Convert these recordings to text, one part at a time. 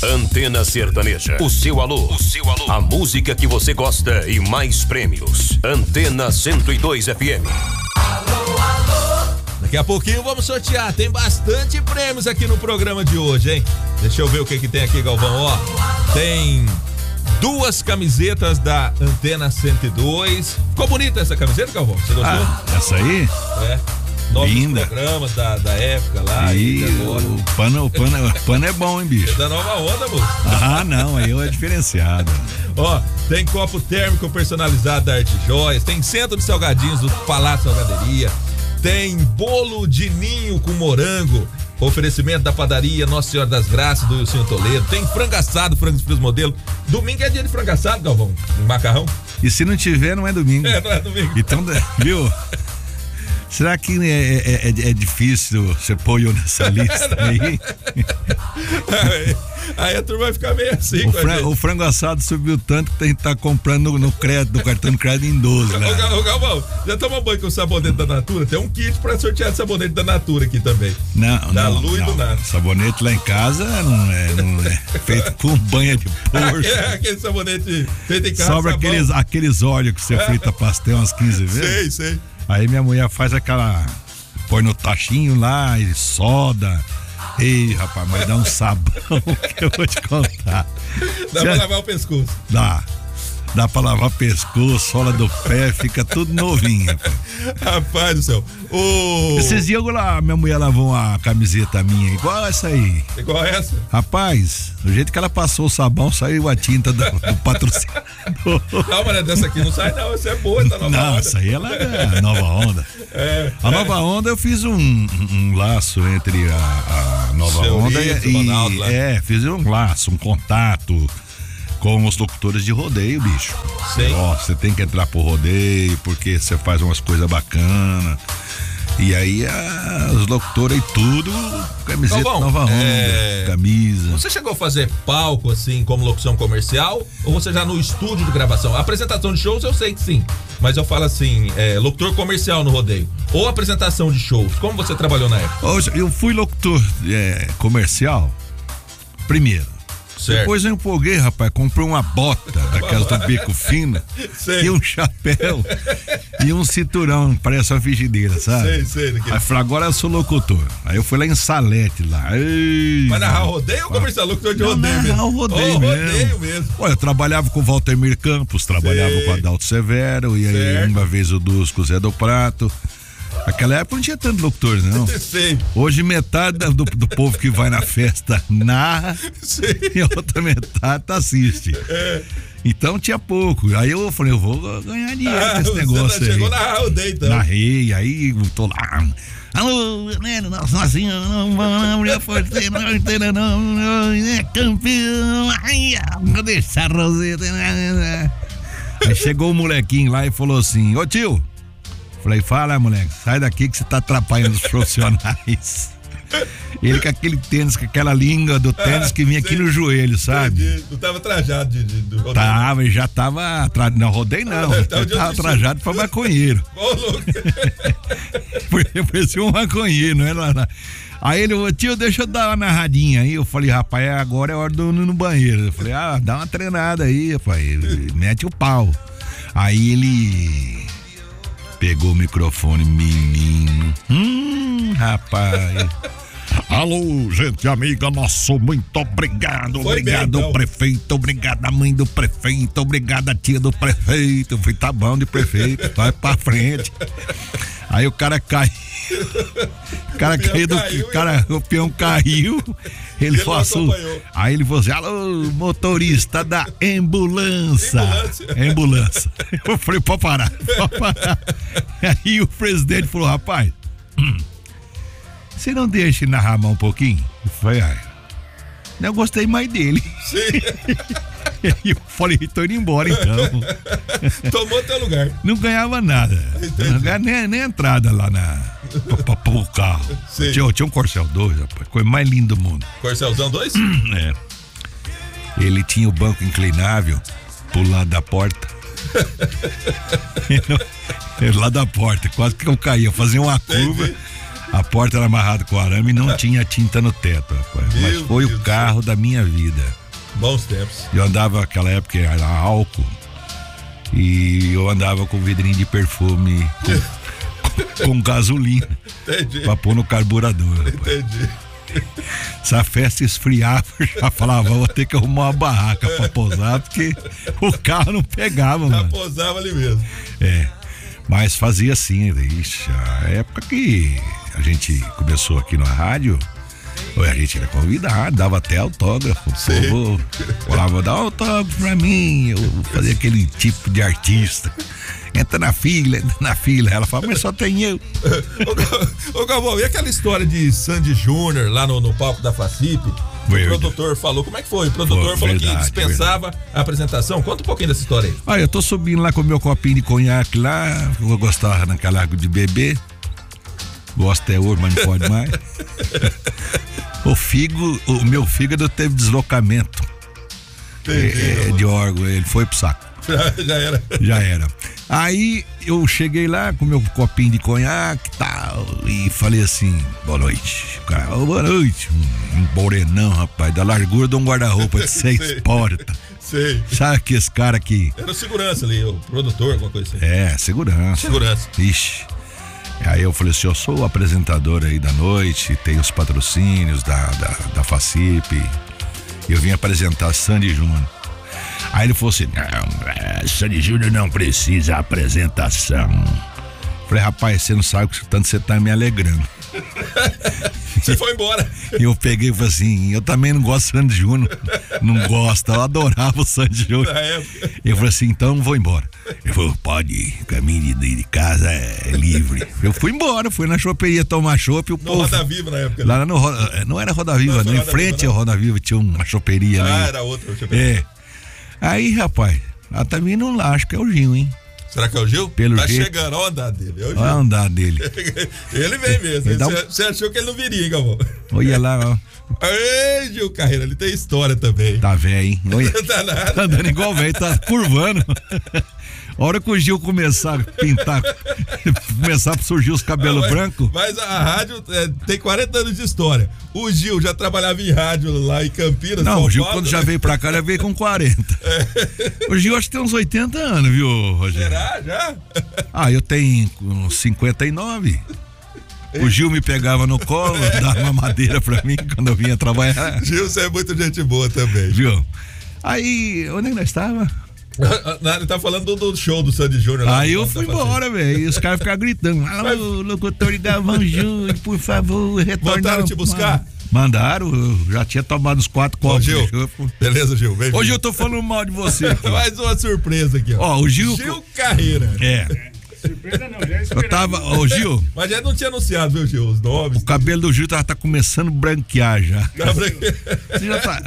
Antena Sertaneja. O seu alô. A música que você gosta e mais prêmios. Antena 102 FM. Daqui a pouquinho vamos sortear. Tem bastante prêmios aqui no programa de hoje, hein? Deixa eu ver o que tem aqui, Galvão. Ó, tem 2 camisetas da Antena 102. Ficou bonita essa camiseta, Galvão? Você gostou? Essa aí? É. Novos linda. Programas da época lá. E o pano é bom, hein, bicho? É da nova onda, moço. Ah, não, aí é diferenciado. Ó, tem copo térmico personalizado da Arte Joias, tem centro de salgadinhos do Palácio Salgaderia, tem bolo de ninho com morango, oferecimento da padaria Nossa Senhora das Graças do Wilson Toledo, tem frango assado, frangos frios modelo. Domingo é dia de frango assado, Galvão, macarrão. E se não tiver, não é domingo. Não é domingo. Então, viu? Será que é difícil você pôr eu nessa lista aí? Aí a turma vai ficar meio assim. O frango assado subiu tanto que a gente tá comprando no crédito, do cartão de crédito em 12, né? Ô Galvão, já toma banho com o sabonete da Natura? Tem um kit pra sortear de sabonete da Natura aqui também. Da Lu e do Nato. Sabonete lá em casa não é feito com banha de porco. Aquele sabonete feito em casa. Sobra aqueles óleos que você frita pastel umas 15 vezes. Sei. Aí minha mulher faz aquela... põe no tachinho lá e soda. Ei, rapaz, mas dá um sabão que eu vou te contar. Dá pra lavar o pescoço. Dá pra lavar o pescoço, sola do pé, fica tudo novinho, rapaz. Rapaz do céu. Esses dias lá, minha mulher lavou uma camiseta minha, igual essa aí. Igual essa? Rapaz, do jeito que ela passou o sabão, saiu a tinta do patrocinador. Não, mas dessa aqui não sai não, essa é boa, tá nova onda. Não, essa aí ela é nova onda. A nova onda eu fiz um laço entre a nova onda e fiz um laço, um contato com os locutores de rodeio, bicho. Ó, você tem que entrar pro rodeio porque você faz umas coisas bacanas. E aí os locutores e tudo, camiseta nova onda, camisa. Você chegou a fazer palco assim como locução comercial ou você já no estúdio de gravação? A apresentação de shows eu sei que sim, mas eu falo assim, locutor comercial no rodeio ou apresentação de shows, como você trabalhou na época? Eu fui locutor comercial primeiro. Certo. Depois eu empolguei, rapaz, comprei uma bota daquelas do bico fino e um chapéu e um cinturão, parece uma frigideira, sabe? Sei. Aí falei, agora eu sou locutor. Aí eu fui lá em Salete, lá. Vai narrar rodeio ou comercial? Locutor de rodeio mesmo? Não, rodeio mesmo. Olha, eu trabalhava com o Valtemir Campos, trabalhava com o Adalto Severo, e aí uma vez o Duas com o Zé do Prato. Naquela época não tinha tanto locutor, não. Sei. Hoje metade do povo que vai na festa narra e a outra metade assiste. Então tinha pouco. Aí eu falei, eu vou ganhar dinheiro com esse negócio aí. Chegou na rodeio então. Narrei, aí eu tô lá. Alô, nossa senhora, não abrir a porteira, não, é campeão. Vou deixar a Roseta. Aí chegou o molequinho lá e falou assim, ô tio. Falei, fala, moleque, sai daqui que você tá atrapalhando os profissionais. Ele com aquele tênis, com aquela língua do tênis que vinha aqui no joelho, sabe? Tu tava trajado de rodeio? Tava, já tava. Não, rodeio não. Eu tava trajado pra maconheiro. Ô, louco. Parecia um maconheiro, não era? Aí ele falou, tio, deixa eu dar uma narradinha aí. Eu falei, rapaz, agora é hora de eu ir no banheiro. Eu falei, dá uma treinada aí, rapaz. Mete o pau. Aí ele pegou o microfone, menino. Rapaz. Alô, gente amiga, nosso muito obrigado. Obrigado, bem, prefeito. Obrigado, a mãe do prefeito. Obrigado, a tia do prefeito. Eu falei, tá bom, de prefeito, vai pra frente. Aí o cara caiu. O peão caiu. Ele passou. Aí ele falou assim: alô, motorista da ambulância. Eu falei, pode parar. Aí o presidente falou, rapaz, você não deixa ele narrar mais um pouquinho? Eu falei, eu gostei mais dele. Sim. E eu falei, tô indo embora então. Tomou teu lugar. Não ganhava nada. Não ganhava nem entrada lá pra pôr o carro. Tinha um Corcel 2, rapaz, coisa mais linda do mundo. Corcelzão 2? É. Ele tinha o banco inclinável pro lado da porta. Lá da porta, quase que eu caía, fazia uma curva. A porta era amarrada com arame e não tinha tinta no teto, rapaz. Mas foi o carro da minha vida. Bons tempos. Eu andava naquela época, era álcool. E eu andava com vidrinho de perfume com gasolina. Entendi. Pra pôr no carburador. Rapaz. Entendi. Se a festa esfriava, eu já falava, vou ter que arrumar uma barraca pra pousar, porque o carro não pegava, Já mano. posava ali mesmo. Mas fazia assim, ixi, a época que a gente começou aqui na rádio, a gente era convidado, dava até autógrafo. O povo falava, dá autógrafo pra mim. Eu fazia aquele tipo de artista. Entra na fila. Ela fala, mas só tem eu. Ô Galvão, e aquela história de Sandy Júnior lá no palco da FACIP? O produtor falou, como é que foi? O produtor falou que dispensava a apresentação. Conta um pouquinho dessa história aí. Olha, eu tô subindo lá com o meu copinho de conhaque lá, eu gostava naquela água de beber. Gosto até hoje, mas não pode mais. O meu fígado teve deslocamento. De órgão, ele foi pro saco. Já era. Aí eu cheguei lá com meu copinho de conhaque e tal, e falei assim, boa noite. O cara, boa noite. Um morenão, rapaz, da largura de um guarda-roupa de 6 portas. Sei. Sabe que esse cara aqui? Era o segurança ali, o produtor, alguma coisa assim. Segurança. Ixi. Aí eu falei assim, eu sou o apresentador aí da noite, tem os patrocínios da FACIP. Eu vim apresentar Sandy Júnior. Aí ele falou assim, não, Sandy Júnior não precisa apresentação. Falei, rapaz, você não sabe o tanto você tá me alegrando. Você foi embora. Eu peguei e falei assim, eu também não gosto de Sandy Júnior. Não gosto, eu adorava o Sandy Júnior. Eu falei assim, então vou embora. Ele falou, pode ir, o caminho de casa é livre. Eu fui embora, fui na choperia tomar chopp. Roda Viva na época. Lá não era Roda Viva, em frente ao Roda Viva tinha uma choperia ali. Era outra choperia. Aí, rapaz, ela tá vindo lá, acho que é o Gil, hein? Será que é o Gil? Pelo tá jeito. Chegando, olha o andar dele. É o Gil. Olha o andar dele. Ele vem mesmo. Você achou que ele não viria, hein, Galvão? Olha lá, ó. Ei, Gil Carreira, ele tem história também. Tá velho, hein? Olha. Tá nada. Tá andando igual velho, tá curvando. A hora que o Gil começar a pintar, começar a surgir os cabelos brancos. Mas a rádio tem 40 anos de história. O Gil já trabalhava em rádio lá em Campinas. Não, o Gil quando já veio pra cá, já veio com 40. O Gil acho que tem uns 80 anos, viu, Rogério? Será? Já? Eu tenho uns 59. O Gil me pegava no colo, dava uma madeira pra mim quando eu vinha trabalhar. Gil, você é muito gente boa também. Viu? Aí, onde é que nós estávamos? Ele tá falando do show do Sandy Júnior. Aí eu fui embora, velho. E os caras ficaram gritando. Alô, locutor de Galvão Júnior, por favor, retorna. Mandaram te buscar? Mandaram, eu já tinha tomado os 4 copos. Gil, beleza, Gil. Vem, hoje eu tô falando mal de você. Aqui. Mais uma surpresa aqui, ó. O Gil Carreira. Surpresa não, já eu tava, Gil. Mas já não tinha anunciado, viu, Gil? Os nomes. O cabelo do Gil tá começando a branquear já. Você já tá.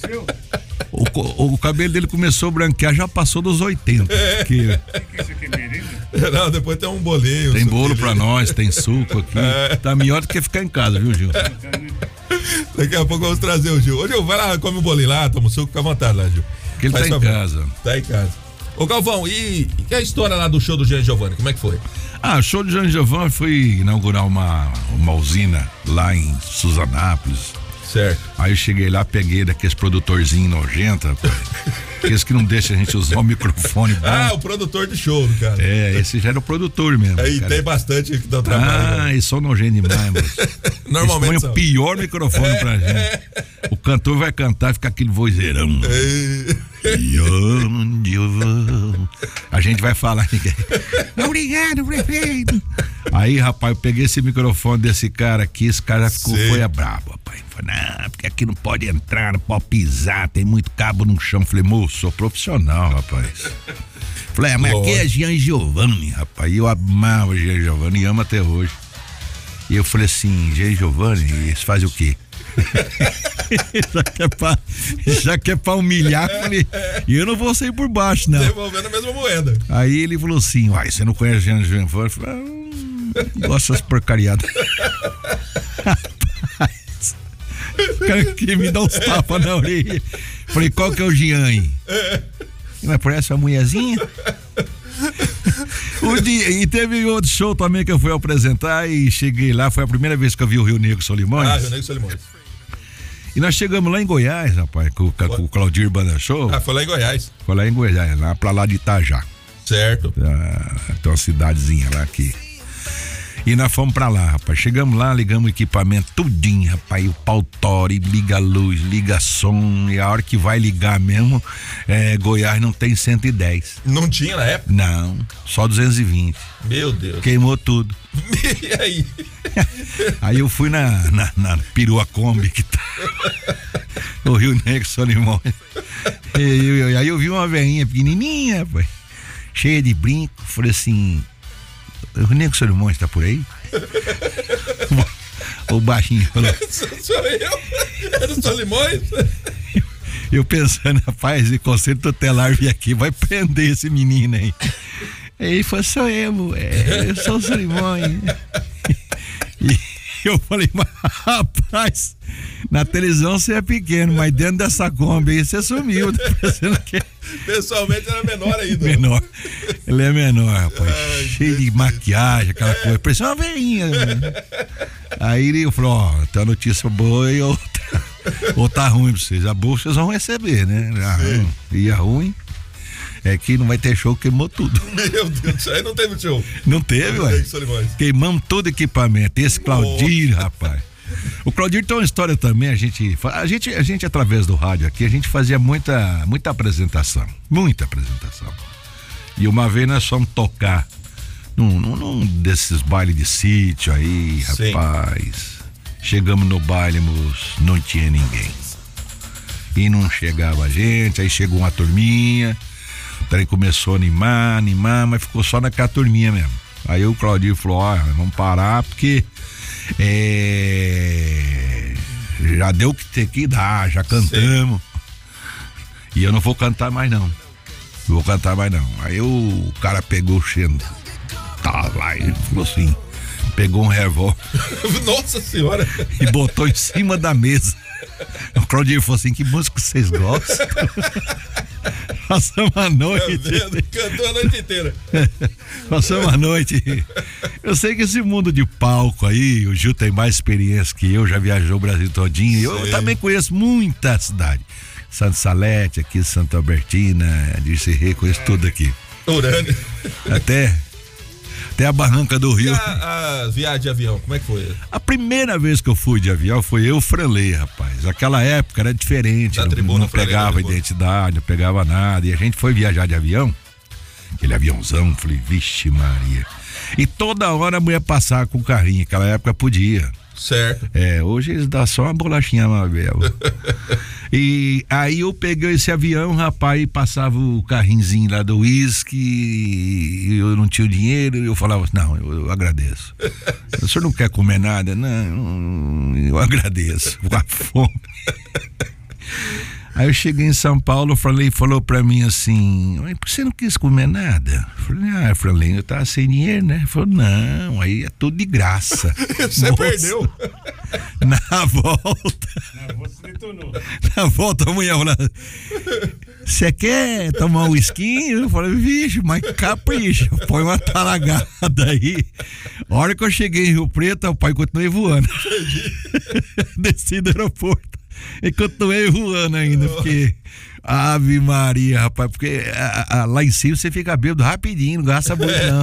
O cabelo dele começou a branquear, já passou dos 80. Que isso aqui é merenda? Não, depois tem um bolinho. Tem bolo pra nós, tem suco aqui. Tá melhor do que ficar em casa, viu, Gil? Daqui a pouco vamos trazer o Gil. Ô, Gil, vai lá, come um bolinho lá, toma um suco, fica à vontade lá, Gil. Porque ele tá em casa. Tá em casa. Ô, Galvão, e a história lá do show do Jean Giovanni, como é que foi? O show do Jean Giovanni foi inaugurar uma usina lá em Suzanápolis. Certo. Aí eu cheguei lá, peguei daqueles produtorzinhos nojentos, aqueles que não deixam a gente usar o microfone bom. O produtor de show, cara. Esse já era o produtor mesmo. Aí cara. Tem bastante que dá trabalho. E são nojentos demais, mas normalmente eles põem o pior microfone pra gente. O cantor vai cantar e fica aquele vozeirão. E onde eu vou? A gente vai falar. Obrigado, prefeito. Aí, rapaz, eu peguei esse microfone desse cara aqui, esse cara já ficou, foi brabo, rapaz. Falei, não, porque aqui não pode entrar, não pode pisar, tem muito cabo no chão. Falei, moço, sou profissional, rapaz. Falei, mas aqui é Jean Giovanni, rapaz. E eu amava Jean Giovanni e amo até hoje. E eu falei assim, Jean Giovanni, eles fazem o quê? já que é pra humilhar, falei, e eu não vou sair por baixo, não. Devolvendo a mesma moeda. Aí ele falou assim, uai, você não conhece Jean Giovanni? Eu falei, gosto dessas porcariadas. Rapaz, o cara queria me dar uns tapas na orelha. Falei, qual que é o Jean aí? Mas parece uma mulherzinha? E teve outro show também que eu fui apresentar e cheguei lá, foi a primeira vez que eu vi o Rio Negro Solimões. Rio Negro Solimões. E nós chegamos lá em Goiás, rapaz, com o Claudir Banda Show. Foi lá em Goiás. Foi lá em Goiás, lá pra lá de Itajá. Certo. Tem uma cidadezinha lá aqui. E nós fomos pra lá, rapaz. Chegamos lá, ligamos o equipamento tudinho, rapaz. E o pau tora, e liga a luz, liga som. E a hora que vai ligar mesmo, Goiás não tem 110. Não tinha na época? Não, só 220. Meu Deus. Queimou tudo. E aí? Aí eu fui na perua Kombi que tá no Rio Negro Solimões. E aí eu vi uma velhinha pequenininha, rapaz, cheia de brinco. Falei assim: o Rio Negro Solimões tá por aí? O baixinho falou: sou eu? Era o Solimões? Eu pensando, rapaz, esse conselho tutelar vir aqui vai prender esse menino aí. Aí ele falou: sou eu sou o Solimões. E eu falei: mas rapaz, na televisão você é pequeno, mas dentro dessa Kombi aí você sumiu. Pessoalmente era menor ainda. Menor. Ele é menor, rapaz. Cheio de maquiagem, aquela coisa. Parecia uma velhinha. Aí ele falou: ó, tem uma notícia boa e outra ruim pra vocês. A boa vocês vão receber, né? E a ruim é que não vai ter show, queimou tudo. Meu Deus, aí não teve show. Não teve, ué. Queimamos todo o equipamento. Esse Claudir, rapaz. O Claudir tem uma história também. A gente através do rádio aqui, a gente fazia muita apresentação. Muita apresentação. E uma vez nós fomos tocar num desses bailes de sítio aí, rapaz. Sim. Chegamos no baile, não tinha ninguém. E não chegava a gente, aí chegou uma turminha. Daí começou a animar, mas ficou só naquela turminha mesmo. Aí o Claudio falou: ó, vamos parar porque já deu o que tem que dar, já cantamos. Sim. E eu não vou cantar mais não. Aí o cara pegou o cheiro. Tá lá, ele falou assim, pegou um revólver. Nossa senhora! E botou em cima da mesa. O Claudio falou assim: que música vocês gostam? Passamos a noite. Cantou a noite inteira. Passamos a noite. Eu sei que esse mundo de palco aí, o Gil tem mais experiência que eu, já viajou o Brasil todinho. Eu também conheço muita cidade. Santo Salete, aqui Santa Albertina, Dirce, conheço tudo aqui. Urânia. Até a Barranca do Rio. E a viagem de avião, como é que foi? A primeira vez que eu fui de avião foi eu, Franley, rapaz. Aquela época era diferente, não pegava identidade, não pegava nada. E a gente foi viajar de avião, aquele aviãozão, falei: vixe Maria. E toda hora a mulher passava com o carrinho, aquela época podia. Certo. Hoje eles dão só uma bolachinha Mabel. E aí eu peguei esse avião, rapaz, e passava o carrinzinho lá do uísque, e eu não tinha o dinheiro, e eu falava: não, eu agradeço. O senhor não quer comer nada? Não, eu agradeço. Com a fome. Aí eu cheguei em São Paulo, o Franley falou pra mim assim: por que você não quis comer nada? Eu falei: Franley, eu tava sem dinheiro, né? Ele falou: não, aí é tudo de graça. Você perdeu. Na volta. Na volta a mulher falou: você quer tomar um whisky? Eu falei: vixe, mas capricha, põe uma talagada aí. A hora que eu cheguei em Rio Preto, o pai continuei voando. Desci do aeroporto e continuei voando ainda, porque Ave Maria, rapaz, porque lá em cima você fica bêbado rapidinho, não gasta muito não.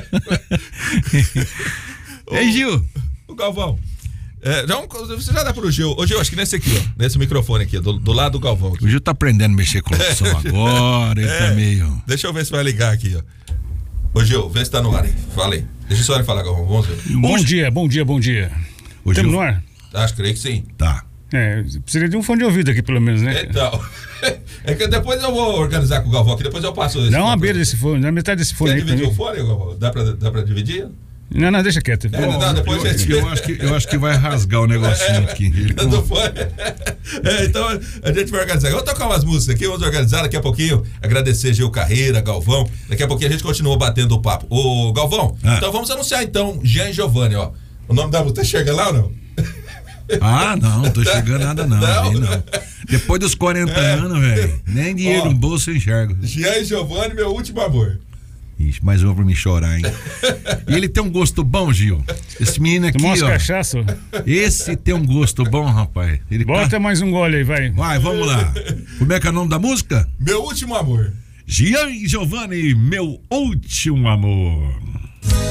Ei, Gil. O Galvão, você já dá pro Gil. Ô Gil, acho que nesse aqui, ó, nesse microfone aqui, do lado do Galvão aqui. O Gil tá aprendendo a mexer com o som agora, ele tá meio... Deixa eu ver se vai ligar aqui, ó. Ô Gil, vê se tá no ar aí, fala aí. Deixa só ele falar, Galvão, vamos ver. Bom dia. Temos no ar? Creio que sim. Tá. Precisaria de um fone de ouvido aqui, pelo menos, né? Então, é que depois eu vou organizar com o Galvão aqui, depois eu passo esse. Dá uma beira desse fone, dá metade desse fone. Quer aí dividir também. o fone, Galvão? Dá pra dividir? Não, deixa quieto. Eu acho que vai rasgar o negocinho aqui. Do fone. Então a gente vai organizar. Vamos tocar umas músicas aqui, vamos organizar daqui a pouquinho. Agradecer Gil Carreira, Galvão. Daqui a pouquinho a gente continua batendo o papo. Ô, Galvão, então vamos anunciar então Jean Giovanni, ó. O nome da música chega lá ou não? Não tô chegando nada não. Depois dos 40 anos, velho, nem dinheiro no bolso eu enxergo. Jean Giovanni, meu último amor. Ixi, mais uma pra me chorar, hein? E ele tem um gosto bom, Gil. Esse menino aqui, Tomou ó. cachaça? Esse tem um gosto bom, rapaz. Ele Bota mais um gole aí, vai. Vai, vamos lá. Como é que é o nome da música? Meu Último Amor. Gian e Giovanni, Meu Último Amor.